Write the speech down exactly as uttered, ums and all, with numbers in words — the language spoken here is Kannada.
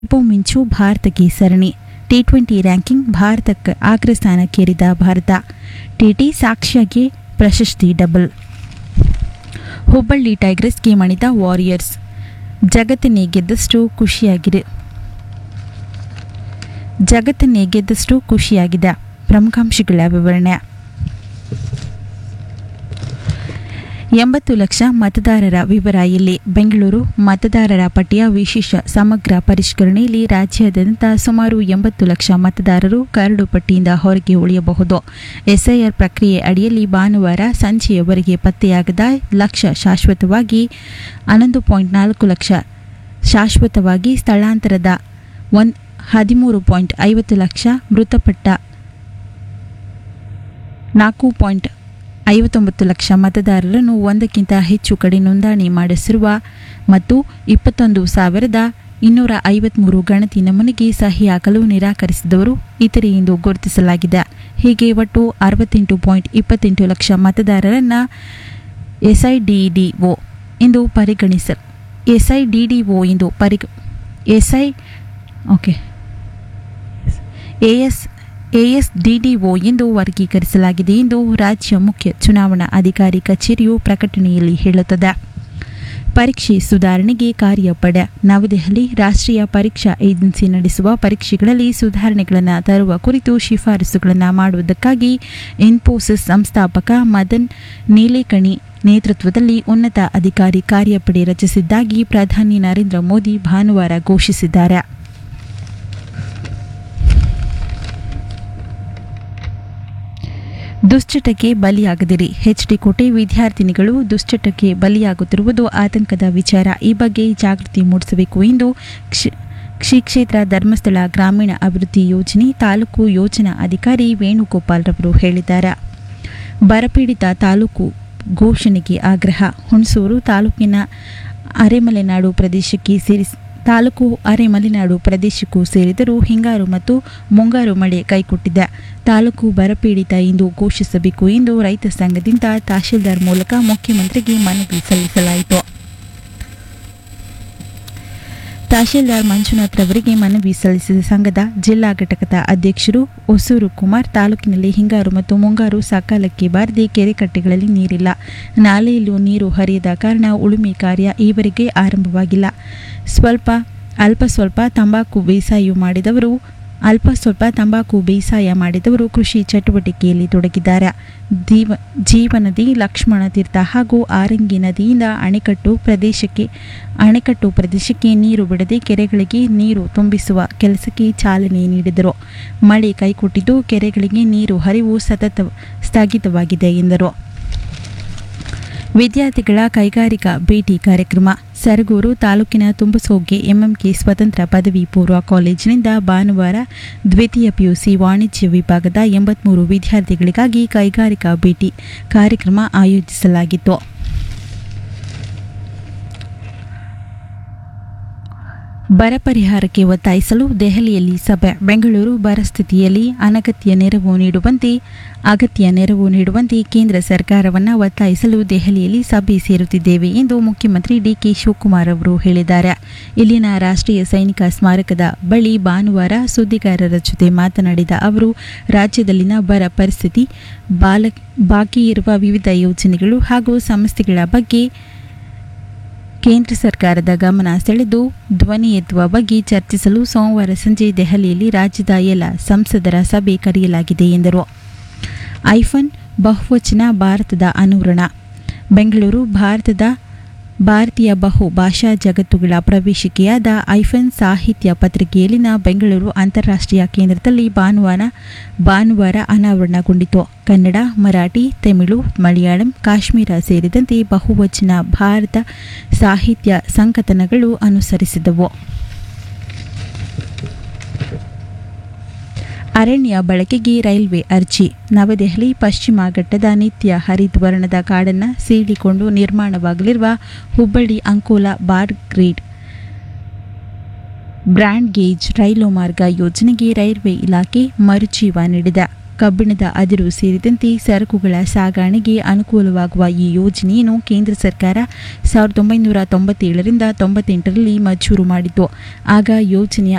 ಟಿಪ್ಪು ಮಿಂಚು ಭಾರತಕ್ಕೆ ಸರಣಿ. ಟಿ ಟ್ವೆಂಟಿ ರ್ಯಾಂಕಿಂಗ್ ಭಾರತಕ್ಕೆ ಅಗ್ರಸ್ಥಾನಕ್ಕೇರಿದ ಭಾರತ. ಟಿಟಿ ಸಾಕ್ಷ್ಯಗೆ ಪ್ರಶಸ್ತಿ ಡಬಲ್. ಹುಬ್ಬಳ್ಳಿ ಟೈಗರ್ಸ್ಗೆ ಮಣಿದ ವಾರಿಯರ್ಸ್. ಜಗತ್ತನ್ನೇ ಗೆದ್ದಷ್ಟು ಖುಷಿಯಾಗಿದೆ ಜಗತ್ತನ್ನೇ ಗೆದ್ದಷ್ಟು ಖುಷಿಯಾಗಿದೆ. ಪ್ರಮುಖಾಂಶಗಳ ವಿವರಣೆ. ಎಂಬತ್ತು ಲಕ್ಷ ಮತದಾರರ ವಿವರ ಇಲ್ಲಿ. ಬೆಂಗಳೂರು ಮತದಾರರ ಪಟ್ಟಿಯ ವಿಶೇಷ ಸಮಗ್ರ ಪರಿಷ್ಕರಣೆಯಲ್ಲಿ ರಾಜ್ಯಾದ್ಯಂತ ಸುಮಾರು ಎಂಬತ್ತು ಲಕ್ಷ ಮತದಾರರು ಕರಡು ಪಟ್ಟಿಯಿಂದ ಹೊರಗೆ ಉಳಿಯಬಹುದು. ಎಸ್ಐಆರ್ ಪ್ರಕ್ರಿಯೆ ಅಡಿಯಲ್ಲಿ ಭಾನುವಾರ ಸಂಜೆಯವರೆಗೆ ಪತ್ತೆಯಾಗದ ಲಕ್ಷ ಶಾಶ್ವತವಾಗಿ ಹನ್ನೊಂದು ಪಾಯಿಂಟ್ ನಾಲ್ಕು ಲಕ್ಷ ಶಾಶ್ವತವಾಗಿ ಸ್ಥಳಾಂತರದ ಒನ್ ಹದಿಮೂರು ಪಾಯಿಂಟ್ ಐವತ್ತು ಲಕ್ಷ ಮೃತಪಟ್ಟ ನಾಲ್ಕು ಪಾಯಿಂಟ್ ಐವತ್ತೊಂಬತ್ತು ಲಕ್ಷ ಮತದಾರರನ್ನು ಒಂದಕ್ಕಿಂತ ಹೆಚ್ಚು ಕಡೆ ನೋಂದಣಿ ಮಾಡಿಸಿರುವ ಮತ್ತು ಇಪ್ಪತ್ತೊಂದು ಸಾವಿರದ ಇನ್ನೂರ ಐವತ್ಮೂರು ಗಣತಿ ನಮೂನೆಗೆ ಸಹಿ ಹಾಕಲು ನಿರಾಕರಿಸಿದವರು ಇತರೆ ಎಂದು ಗುರುತಿಸಲಾಗಿದೆ. ಹೀಗೆ ಒಟ್ಟು ಅರವತ್ತೆಂಟು ಪಾಯಿಂಟ್ ಇಪ್ಪತ್ತೆಂಟು ಲಕ್ಷ ಮತದಾರರನ್ನು ಎಸ್ಐಡಿಡಿಒ ಎಂದು ಪರಿಗಣಿಸ ಎಸ್ಐಡಿಡಿಒ ಎಂದು ಪರಿಗ ಎಸ್ಐ ಓಕೆ ಎಎಸ್ ಎಎಸ್ಡಿಡಿಒ ಎಂದು ವರ್ಗೀಕರಿಸಲಾಗಿದೆ ಎಂದು ರಾಜ್ಯ ಮುಖ್ಯ ಚುನಾವಣಾ ಅಧಿಕಾರಿ ಕಚೇರಿಯು ಪ್ರಕಟಣೆಯಲ್ಲಿ ಹೇಳುತ್ತದೆ. ಪರೀಕ್ಷೆ ಸುಧಾರಣೆಗೆ ಕಾರ್ಯಪಡೆ. ನವದೆಹಲಿ ರಾಷ್ಟ್ರೀಯ ಪರೀಕ್ಷಾ ಏಜೆನ್ಸಿ ನಡೆಸುವ ಪರೀಕ್ಷೆಗಳಲ್ಲಿ ಸುಧಾರಣೆಗಳನ್ನು ತರುವ ಕುರಿತು ಶಿಫಾರಸುಗಳನ್ನು ಮಾಡುವುದಕ್ಕಾಗಿ ಇನ್ಫೋಸಿಸ್ ಸಂಸ್ಥಾಪಕ ಮದನ್ ನೀಲೇಕಣಿ ನೇತೃತ್ವದಲ್ಲಿ ಉನ್ನತ ಅಧಿಕಾರಿ ಕಾರ್ಯಪಡೆ ರಚಿಸಿದ್ದಾಗಿ ಪ್ರಧಾನಿ ನರೇಂದ್ರ ಮೋದಿ ಭಾನುವಾರ ಘೋಷಿಸಿದ್ದಾರೆ. ದುಶ್ಚಟಕ್ಕೆ ಬಲಿಯಾಗದಿರಿ. ಎಚ್ಡಿ ಕೋಟೆ ವಿದ್ಯಾರ್ಥಿನಿಗಳು ದುಶ್ಚಟಕ್ಕೆ ಬಲಿಯಾಗುತ್ತಿರುವುದು ಆತಂಕದ ವಿಚಾರ. ಈ ಬಗ್ಗೆ ಜಾಗೃತಿ ಮೂಡಿಸಬೇಕು ಎಂದು ಶ್ರೀ ಕ್ಷೇತ್ರ ಧರ್ಮಸ್ಥಳ ಗ್ರಾಮೀಣ ಅಭಿವೃದ್ಧಿ ಯೋಜನೆ ತಾಲೂಕು ಯೋಜನಾ ಅಧಿಕಾರಿ ವೇಣುಗೋಪಾಲ್ ರವರು ಹೇಳಿದ್ದಾರೆ. ಬರಪೀಡಿತ ತಾಲೂಕು ಘೋಷಣೆಗೆ ಆಗ್ರಹ. ಹುಣಸೂರು ತಾಲೂಕಿನ ಅರೆಮಲೆನಾಡು ಪ್ರದೇಶಕ್ಕೆ ಸೇರಿಸಿ ತಾಲೂಕು ಅರೆಮಲೆನಾಡು ಪ್ರದೇಶಕ್ಕೂ ಸೇರಿದರೂ ಹಿಂಗಾರು ಮತ್ತು ಮುಂಗಾರು ಮಳೆ ಕೈಕೊಟ್ಟಿದೆ. ತಾಲೂಕು ಬರಪೀಡಿತ ಎಂದು ಘೋಷಿಸಬೇಕು ಎಂದು ರೈತ ಸಂಘದಿಂದ ತಹಶೀಲ್ದಾರ್ ಮೂಲಕ ಮುಖ್ಯಮಂತ್ರಿಗೆ ಮನವಿ ಸಲ್ಲಿಸಲಾಯಿತು. ತಹಶೀಲ್ದಾರ್ ಮಂಜುನಾಥ್ ರವರಿಗೆ ಮನವಿ ಸಲ್ಲಿಸಿದ ಸಂಘದ ಜಿಲ್ಲಾ ಘಟಕದ ಅಧ್ಯಕ್ಷರು ಹೊಸೂರು ಕುಮಾರ್, ತಾಲೂಕಿನಲ್ಲಿ ಹಿಂಗಾರು ಮತ್ತು ಮುಂಗಾರು ಸಕಾಲಕ್ಕೆ ಬಾರದೆ ಕೆರೆಕಟ್ಟೆಗಳಲ್ಲಿ ನೀರಿಲ್ಲ, ನಾಲೆಯಲ್ಲೂ ನೀರು ಹರಿಯದ ಕಾರಣ ಉಳುಮೆ ಕಾರ್ಯ ಈವರೆಗೆ ಆರಂಭವಾಗಿಲ್ಲ. ಸ್ವಲ್ಪ ಅಲ್ಪ ಸ್ವಲ್ಪ ತಂಬಾಕು ಬೇಸಾಯ ಮಾಡಿದವರು ಅಲ್ಪ ಸ್ವಲ್ಪ ತಂಬಾಕು ಬೇಸಾಯ ಮಾಡಿದವರು ಕೃಷಿ ಚಟುವಟಿಕೆಯಲ್ಲಿ ತೊಡಗಿದ್ದಾರೆ. ಜೀವ ಜೀವನದಿ ಲಕ್ಷ್ಮಣ ತೀರ್ಥ ಹಾಗೂ ಆರಂಗಿ ನದಿಯಿಂದ ಅಣೆಕಟ್ಟು ಪ್ರದೇಶಕ್ಕೆ ಅಣೆಕಟ್ಟು ಪ್ರದೇಶಕ್ಕೆ ನೀರು ಬಿಡದೆ ಕೆರೆಗಳಿಗೆ ನೀರು ತುಂಬಿಸುವ ಕೆಲಸಕ್ಕೆ ಚಾಲನೆ ನೀಡಿದರು. ಮಳೆ ಕೈಕೊಟ್ಟಿದ್ದು ಕೆರೆಗಳಿಗೆ ನೀರು ಹರಿವು ಸತತ ಸ್ಥಗಿತವಾಗಿದೆ ಎಂದರು. ವಿದ್ಯಾರ್ಥಿಗಳ ಕೈಗಾರಿಕಾ ಭೇಟಿ ಕಾರ್ಯಕ್ರಮ. ಸರಗೂರು ತಾಲೂಕಿನ ತುಂಬಸೋಗೆ ಎಂಎಂಕೆ ಸ್ವತಂತ್ರ ಪದವಿ ಪೂರ್ವ ಕಾಲೇಜಿನಿಂದ ಭಾನುವಾರ ದ್ವಿತೀಯ ಪಿಯುಸಿ ವಾಣಿಜ್ಯ ವಿಭಾಗದ ಎಂಬತ್ಮೂರು ವಿದ್ಯಾರ್ಥಿಗಳಿಗಾಗಿ ಕೈಗಾರಿಕಾ ಭೇಟಿ ಕಾರ್ಯಕ್ರಮ ಆಯೋಜಿಸಲಾಗಿತ್ತು. ಬರ ಪರಿಹಾರಕ್ಕೆ ಒತ್ತಾಯಿಸಲು ದೆಹಲಿಯಲ್ಲಿ ಸಭೆ. ಬೆಂಗಳೂರು ಬರಸ್ಥಿತಿಯಲ್ಲಿ ಅನಗತ್ಯ ನೆರವು ನೀಡುವಂತೆ ಅಗತ್ಯ ನೆರವು ನೀಡುವಂತೆ ಕೇಂದ್ರ ಸರ್ಕಾರವನ್ನು ಒತ್ತಾಯಿಸಲು ದೆಹಲಿಯಲ್ಲಿ ಸಭೆ ಸೇರುತ್ತಿದ್ದೇವೆ ಎಂದು ಮುಖ್ಯಮಂತ್ರಿ ಡಿಕೆ ಶಿವಕುಮಾರ್ ಅವರು ಹೇಳಿದ್ದಾರೆ. ಇಲ್ಲಿನ ರಾಷ್ಟ್ರೀಯ ಸೈನಿಕ ಸ್ಮಾರಕದ ಬಳಿ ಭಾನುವಾರ ಸುದ್ದಿಗಾರರ ಜೊತೆ ಮಾತನಾಡಿದ ಅವರು, ರಾಜ್ಯದಲ್ಲಿನ ಬರ ಪರಿಸ್ಥಿತಿ, ಬಾಲ ಬಾಕಿ ಇರುವ ವಿವಿಧ ಯೋಜನೆಗಳು ಹಾಗೂ ಸಮಸ್ಯೆಗಳ ಬಗ್ಗೆ ಕೇಂದ್ರ ಸರ್ಕಾರದ ಗಮನ ಸೆಳೆದು ಧ್ವನಿ ಎತ್ತುವ ಬಗ್ಗೆ ಚರ್ಚಿಸಲು ಸೋಮವಾರ ಸಂಜೆ ದೆಹಲಿಯಲ್ಲಿ ರಾಜ್ಯದ ಎಲ್ಲ ಸಂಸದರ ಸಭೆ ಕರೆಯಲಾಗಿದೆ ಎಂದರು. ಐಫನ್ ಬಹುವಚನ ಭಾರತದ ಅನುರಣ. ಬೆಂಗಳೂರು ಭಾರತದ ಭಾರತೀಯ ಬಹು ಭಾಷಾ ಜಗತ್ತುಗಳ ಪ್ರವೇಶಿಕೆಯಾದ ಐಫನ್ ಸಾಹಿತ್ಯ ಪತ್ರಿಕೆಯಲ್ಲಿನ ಬೆಂಗಳೂರು ಅಂತಾರಾಷ್ಟ್ರೀಯ ಕೇಂದ್ರದಲ್ಲಿ ಭಾನುವಾರ ಭಾನುವಾರ ಅನಾವರಣಗೊಂಡಿತು. ಕನ್ನಡ, ಮರಾಠಿ, ತಮಿಳು, ಮಲಯಾಳಂ, ಕಾಶ್ಮೀರ ಸೇರಿದಂತೆ ಬಹುವಚನ ಭಾರತ ಸಾಹಿತ್ಯ ಸಂಕಲನಗಳು ಅನುಸರಿಸಿದವು. ಅರಣ್ಯ ಬಳಕೆಗೆ ರೈಲ್ವೆ ಅರ್ಜಿ. ನವದೆಹಲಿ ಪಶ್ಚಿಮ ಘಟ್ಟದ ನಿತ್ಯ ಹರಿದ್ವರ್ಣದ ಕಾಡನ್ನು ಸೀಳಿಕೊಂಡು ನಿರ್ಮಾಣವಾಗಲಿರುವ Hubballi Ankola bar grade brand gauge ರೈಲು ಮಾರ್ಗ ಯೋಜನೆಗೆ ರೈಲ್ವೆ ಇಲಾಖೆ ಮರುಜೀವ ನೀಡಿದೆ. ಕಬ್ಬಿಣದ ಅದಿರು ಸೇರಿದಂತೆ ಸರಕುಗಳ ಸಾಗಣೆಗೆ ಅನುಕೂಲವಾಗುವ ಈ ಯೋಜನೆಯನ್ನು ಕೇಂದ್ರ ಸರ್ಕಾರ ಸಾವಿರದ ಒಂಬೈನೂರ ತೊಂಬತ್ತೇಳರಿಂದ ತೊಂಬತ್ತೆಂಟರಲ್ಲಿ ಮಂಜೂರು ಮಾಡಿತ್ತು. ಆಗ ಯೋಜನೆಯ